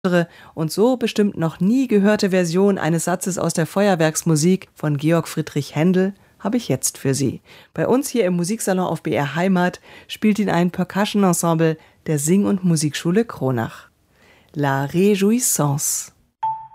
und so bestimmt noch nie gehörte Version eines Satzes aus der Feuerwerksmusik von Georg Friedrich Händel habe ich jetzt für Sie. Bei uns hier im Musiksalon auf BR Heimat spielt ihn ein Percussion-Ensemble der Sing- und Musikschule Kronach. La Réjouissance.